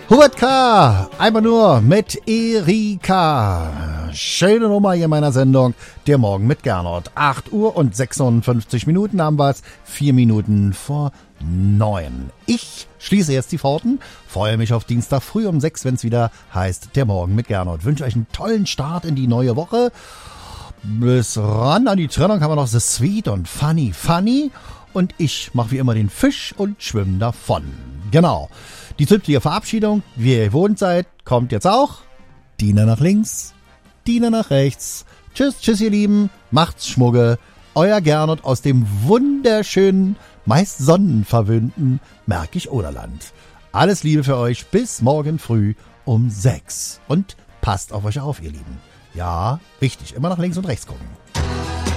Hubert K., einfach nur mit Erika. Schöne Nummer hier in meiner Sendung, der Morgen mit Gernot. 8 Uhr und 56 Minuten haben wir es, 4 Minuten vor 9. Ich schließe jetzt die Pforten, freue mich auf Dienstag früh um 6, wenn es wieder heißt, der Morgen mit Gernot. Wünsche euch einen tollen Start in die neue Woche. Bis ran an die Trennung haben wir noch The Sweet und Funny Funny. Und ich mache wie immer den Fisch und schwimme davon. Genau. Die zügige Verabschiedung, wie ihr gewohnt seid, kommt jetzt auch. Diener nach links, Diener nach rechts. Tschüss, tschüss ihr Lieben, macht's Schmugge. Euer Gernot aus dem wunderschönen, meist sonnenverwöhnten Märkisch-Oderland. Alles Liebe für euch, bis morgen früh um 6. Und passt auf euch auf, ihr Lieben. Ja, wichtig, immer nach links und rechts gucken.